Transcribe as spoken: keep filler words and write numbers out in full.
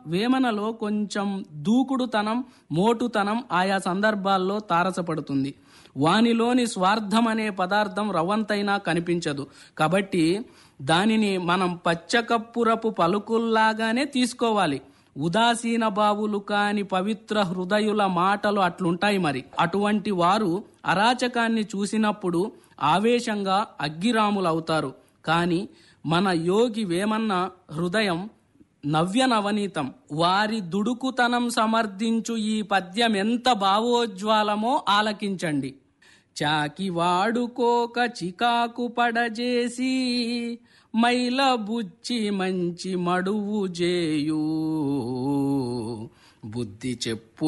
వేమనలో కొంచెం దూకుడుతనం, మోటుతనం ఆయా సందర్భాల్లో తారసపడుతుంది. వానిలోని స్వార్థం అనే పదార్థం రవ్వంతైనా కనిపించదు. కాబట్టి దానిని మనం పచ్చకప్పురపు పలుకుల్లాగానే తీసుకోవాలి. ఉదాసీన భావులు కాని పవిత్ర హృదయుల మాటలు అట్లుంటాయి. మరి అటువంటి వారు అరాచకాన్ని చూసినప్పుడు ఆవేశంగా అగ్గిరాములవుతారు. కానీ మన యోగి వేమన్న హృదయం నవ్య నవనీతం. వారి దుడుకుతనం సమర్థించు ఈ పద్యం ఎంత భావోజ్వాలమో ఆలకించండి. చాకి వాడుకోక చికాకు పడజేసి మైల బుచ్చి మంచి మడువు జేయు బుద్ధి చెప్పు